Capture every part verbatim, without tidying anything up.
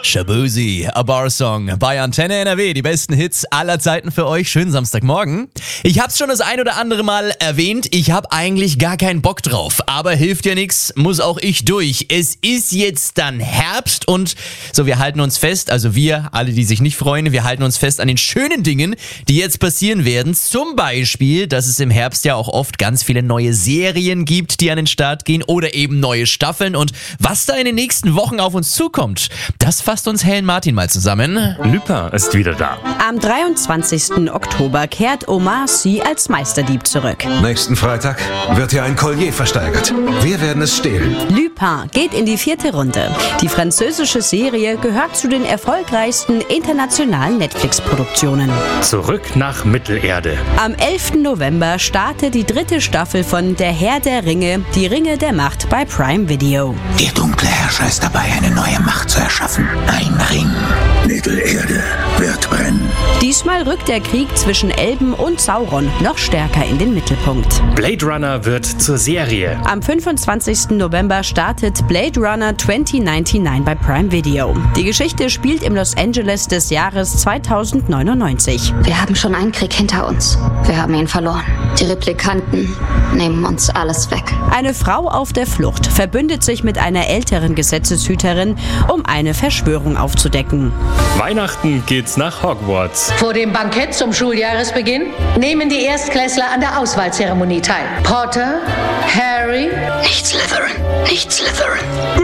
Shaboozey, A Bar Song bei Antenne N R W, die besten Hits aller Zeiten für euch. Schönen Samstagmorgen. Ich hab's schon das ein oder andere Mal erwähnt, ich hab eigentlich gar keinen Bock drauf, aber hilft ja nix, muss auch ich durch. Es ist jetzt dann Herbst und so, wir halten uns fest, also wir, alle, die sich nicht freuen, wir halten uns fest an den schönen Dingen, die jetzt passieren werden. Zum Beispiel, dass es im Herbst ja auch oft ganz viele neue Serien gibt, die an den Start gehen oder eben neue Staffeln, und was da in den nächsten Wochen auf uns zukommt, das fasst uns Helen Martin mal zusammen. Lüper ist wieder da. Am dreiundzwanzigsten Oktober kehrt Omar Sy als Meisterdieb zurück. Nächsten Freitag wird hier ein Collier versteigert. Wir werden es stehlen. Lupin geht in die vierte Runde. Die französische Serie gehört zu den erfolgreichsten internationalen Netflix-Produktionen. Zurück nach Mittelerde. Am elften November startet die dritte Staffel von Der Herr der Ringe, die Ringe der Macht bei Prime Video. Der dunkle Herrscher ist dabei, eine neue Macht zu erschaffen. Ein Ring. Mittelerde wird brennen. Diesmal rückt der Krieg zwischen Elben und Sauron noch stärker in den Mittelpunkt. Blade Runner wird zur Serie. Am fünfundzwanzigsten November startet Blade Runner zweitausendneunundneunzig bei Prime Video. Die Geschichte spielt im Los Angeles des Jahres zweitausendneunundneunzig. Wir haben schon einen Krieg hinter uns. Wir haben ihn verloren. Die Replikanten nehmen uns alles weg. Eine Frau auf der Flucht verbündet sich mit einer älteren Gesetzeshüterin, um eine Verschwörung aufzudecken. Weihnachten geht's nach Hogwarts. Vor dem Bankett zum Schuljahresbeginn nehmen die Erstklässler an der Auswahlzeremonie teil. Potter, Harry, Nicht Slytherin, nicht Slytherin.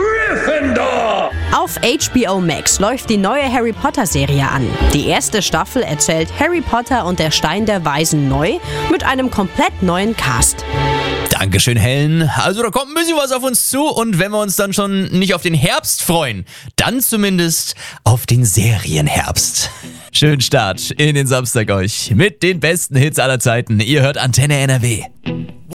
Gryffindor! Auf H B O Max läuft die neue Harry Potter Serie an. Die erste Staffel erzählt Harry Potter und der Stein der Weisen neu mit einem komplett neuen Cast. Dankeschön, Helen. Also da kommt ein bisschen was auf uns zu, und wenn wir uns dann schon nicht auf den Herbst freuen, dann zumindest auf den Serienherbst. Schönen Start in den Samstag euch mit den besten Hits aller Zeiten. Ihr hört Antenne N R W.